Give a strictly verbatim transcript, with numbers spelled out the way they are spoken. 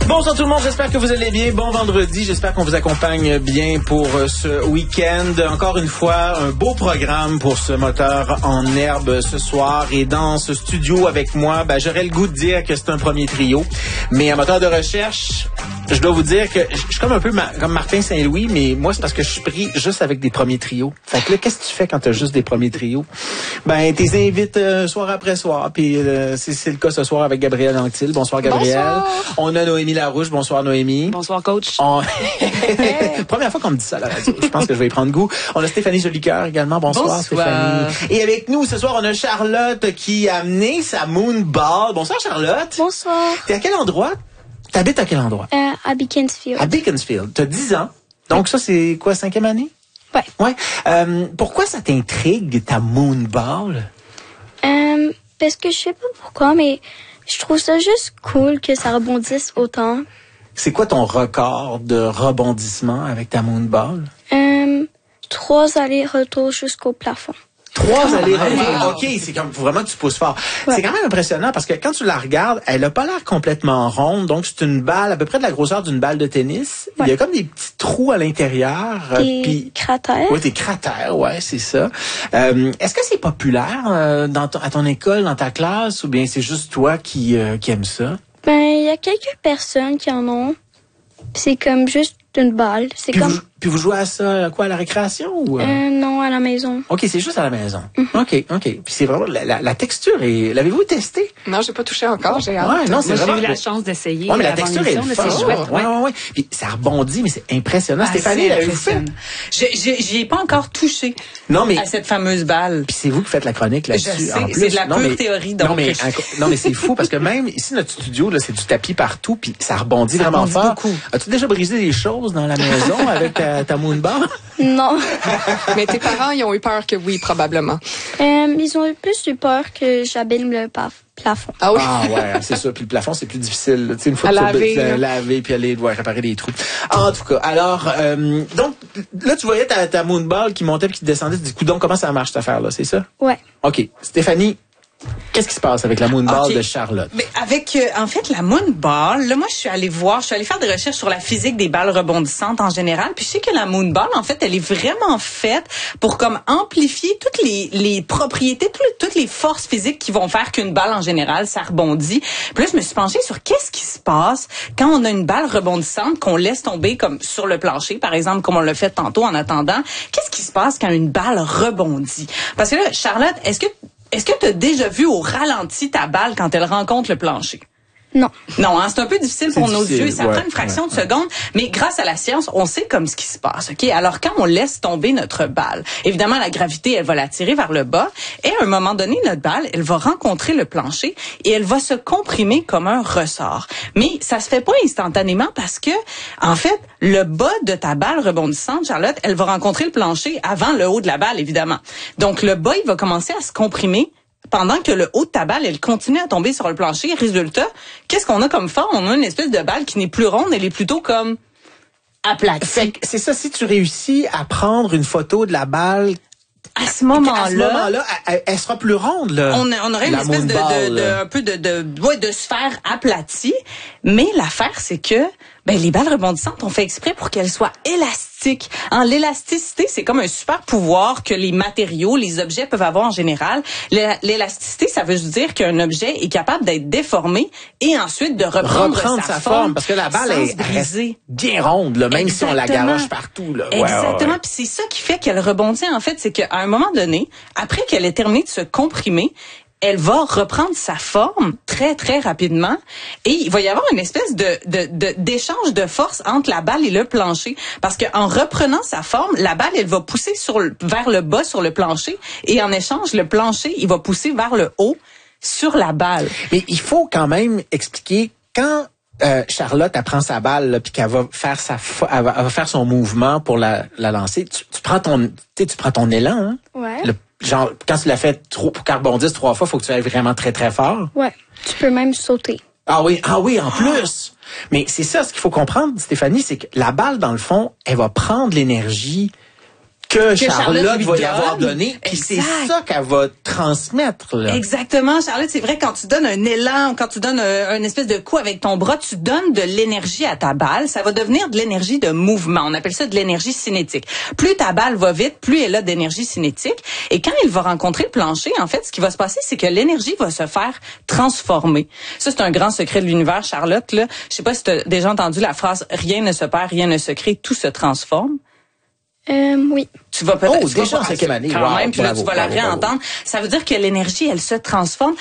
Bonsoir tout le monde, j'espère que vous allez bien. Bon vendredi, j'espère qu'on vous accompagne bien pour ce week-end. Encore une fois, un beau programme pour ce moteur en herbe ce soir. Et dans ce studio avec moi, ben, j'aurais le goût de dire que c'est un premier trio. Mais un moteur de recherche, je dois vous dire que je suis comme un peu ma, comme Martin Saint-Louis, mais moi, c'est parce que je suis pris juste avec des premiers trios. Fait que là, qu'est-ce que tu fais quand tu as juste des premiers trios? Ben, t'es invites euh, soir après soir. Puis euh, c'est, c'est le cas ce soir avec Gabrielle Anctil. Bonsoir, Gabrielle. Bonsoir. On a Noémie Larouche. Bonsoir, Noémie. Bonsoir, coach. On... Première fois qu'on me dit ça à la radio. Je pense que je vais y prendre goût. On a Stéphanie Jolicoeur également. Bonsoir, Bonsoir, Stéphanie. Et avec nous ce soir, on a Charlotte qui a amené sa moon ball. Bonsoir, Charlotte. Bonsoir. T'es à quel endroit? T'habites à quel endroit? Euh, à Beaconsfield. À Beaconsfield. T'as dix ans. Donc ça, c'est quoi, cinquième année? Ouais. Ouais. Euh, pourquoi ça t'intrigue, ta moon ball? Euh, parce que je sais pas pourquoi, mais je trouve ça juste cool que ça rebondisse autant. C'est quoi ton record de rebondissement avec ta moon ball? Euh, trois allers-retours jusqu'au plafond. Trois allers-retours. OK, c'est comme vraiment que tu pousses fort. Ouais. C'est quand même impressionnant parce que quand tu la regardes, elle a pas l'air complètement ronde. Donc, c'est une balle à peu près de la grosseur d'une balle de tennis. Ouais. Il y a comme des petits trous à l'intérieur. Des pis... cratères. Oui, des cratères, ouais, c'est ça. Euh, est-ce que c'est populaire euh, dans ton, à ton école, dans ta classe, ou bien c'est juste toi qui, euh, qui aime ça? Ben, il y a quelques personnes qui en ont. C'est comme juste une balle. C'est puis comme... Vous, puis vous jouez à ça, quoi, à la récréation ou? Euh, non, à la maison. OK, c'est juste à la maison. Mm-hmm. OK, OK. Puis c'est vraiment, la, la, la texture est, l'avez-vous testé? Non, j'ai pas touché encore, j'ai hâte. Ouais, non, c'est Moi, vraiment... j'ai eu la chance d'essayer. Ouais, mais la texture est forte. C'est chouette. Ouais, ouais, ouais. Puis ça rebondit, mais c'est impressionnant. Ah, Stéphanie, l'avez-vous fait? J'y ai pas encore touché non, mais, à cette fameuse balle. Puis c'est vous qui faites la chronique là-dessus. Je sais, c'est de la pure non, mais, théorie. Donc. Non, mais, non, mais c'est fou parce que même ici, notre studio, là, c'est du tapis partout, puis ça rebondit ça vraiment rebondit fort. Beaucoup. As-tu déjà brisé des choses dans la maison avec ta, ta moonbar? Non. Mais tes parents, ils ont eu peur que oui, probablement. Euh, ils ont eu plus eu peur que j'abîme le paf. plafond. Ah oui. Ah ouais, c'est ça. Puis le plafond, c'est plus difficile. Tu sais, une fois à que laver, tu as lavé puis aller ouais, réparer des trous. En tout cas, alors, euh, donc, là, tu voyais ta, ta moonball qui montait puis qui descendait. Tu dis, coudonc, comment ça marche cette affaire-là, c'est ça? Ouais. OK. Stéphanie, qu'est-ce qui se passe avec la moonball okay. de Charlotte? Mais avec, euh, en fait, la moonball, là, moi, je suis allée voir, je suis allée faire des recherches sur la physique des balles rebondissantes en général. Puis je sais que la moonball, en fait, elle est vraiment faite pour comme amplifier toutes les, les propriétés, toutes, toutes les forces physiques qui vont faire qu'une balle, en général, ça rebondit. Puis là, je me suis penchée sur qu'est-ce qui se passe quand on a une balle rebondissante qu'on laisse tomber comme sur le plancher, par exemple, comme on l'a fait tantôt en attendant. Qu'est-ce qui se passe quand une balle rebondit? Parce que là, Charlotte, est-ce que Est-ce que tu as déjà vu au ralenti ta balle quand elle rencontre le plancher? Non. Non, hein, c'est un peu difficile c'est pour difficile, nos yeux. Ça ouais, prend une fraction ouais, de seconde. Mais grâce à la science, on sait comme ce qui se passe. Ok. Alors, quand on laisse tomber notre balle, évidemment, la gravité, elle va la tirer vers le bas. Et à un moment donné, notre balle, elle va rencontrer le plancher et elle va se comprimer comme un ressort. Mais ça se fait pas instantanément parce que, en fait, le bas de ta balle rebondissante, Charlotte, elle va rencontrer le plancher avant le haut de la balle, évidemment. Donc, le bas, il va commencer à se comprimer pendant que le haut de ta balle, elle continue à tomber sur le plancher. Résultat, qu'est-ce qu'on a comme forme? On a une espèce de balle qui n'est plus ronde, elle est plutôt comme aplatie. C'est ça, si tu réussis à prendre une photo de la balle... À ce moment-là, à ce moment-là, elle, elle sera plus ronde, là. On, on aurait une espèce de, de, de, un peu de, de, ouais, de sphère aplatie. Mais l'affaire, c'est que, ben, les balles rebondissantes, on fait exprès pour qu'elles soient élastiques. Hein, l'élasticité, c'est comme un super pouvoir que les matériaux, les objets peuvent avoir en général. L'élasticité, ça veut dire qu'un objet est capable d'être déformé et ensuite de reprendre, reprendre sa, sa forme, forme. Parce que la balle est brisée. Bien ronde, là, même Exactement. si on la garoche partout, là. Ouais, Exactement. ouais, ouais. Puis c'est ça qui fait qu'elle rebondit, en fait, c'est qu'à un moment donné, après qu'elle ait terminé de se comprimer, elle va reprendre sa forme très, très rapidement et il va y avoir une espèce de, de, de, d'échange de force entre la balle et le plancher. Parce qu'en reprenant sa forme, la balle, elle va pousser sur le, vers le bas sur le plancher et en échange, le plancher, il va pousser vers le haut sur la balle. Mais il faut quand même expliquer quand... Euh, Charlotte, elle prend sa balle puis qu'elle va faire sa, elle va, elle va faire son mouvement pour la, la lancer. Tu, tu prends ton, tu sais, tu prends ton élan. Hein? Ouais. Le, genre, quand tu l'as fait trop, pour qu'elle rebondisse trois fois, faut que tu ailles vraiment très très fort. Ouais. Tu peux même sauter. Ah oui, ah oui, en plus. Mais c'est ça, ce qu'il faut comprendre, Stéphanie, c'est que la balle, dans le fond, elle va prendre l'énergie que, que Charlotte, Charlotte lui va y donne. avoir donné. Puis c'est Exact. ça qu'elle va transmettre, là. Exactement, Charlotte, c'est vrai, quand tu donnes un élan, quand tu donnes un, un espèce de coup avec ton bras, tu donnes de l'énergie à ta balle. Ça va devenir de l'énergie de mouvement. On appelle ça de l'énergie cinétique. Plus ta balle va vite, plus elle a d'énergie cinétique. Et quand il va rencontrer le plancher, en fait, ce qui va se passer, c'est que l'énergie va se faire transformer. Ça, c'est un grand secret de l'univers, Charlotte, là. Je sais pas si tu as déjà entendu la phrase « rien ne se perd, rien ne se crée, tout se transforme ». Euh, oui. Tu vas peut-être Oh, tu vas déjà en pas- cinquième année. quand Wow, même, puis là, bravo, tu vas la bravo, bravo. réentendre. Ça veut dire que l'énergie, elle se transforme.